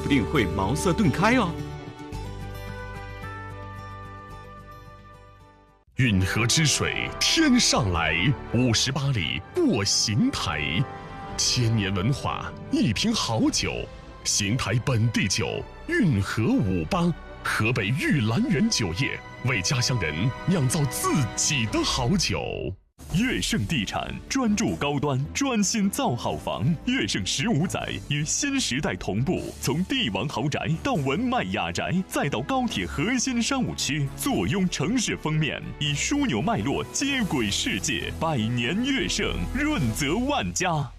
不定会茅塞顿开哦。 运河之水天上来，58里过邢台，千年文化，一瓶好酒，邢台本地酒，运河58，河北玉兰园酒业为家乡人酿造自己的好酒。 悦盛地产专注高端，专心造好房。悦盛15载与新时代同步，从帝王豪宅到文迈雅宅，再到高铁核心商务区，坐拥城市封面，以枢纽脉络接轨世界。百年悦盛，润泽万家。